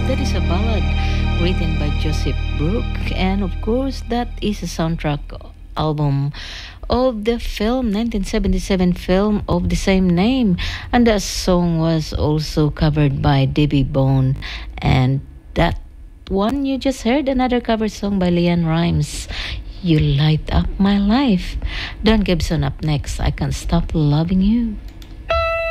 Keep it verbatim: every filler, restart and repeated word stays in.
That is a ballad written by Joseph Brooke, and of course, that is a soundtrack album of the film nineteen seventy-seven film of the same name, and that song was also covered by Debbie Bone, and that one you just heard another cover song by Leanne Rimes. You light up my life. Don Gibson up next. I can't stop loving you.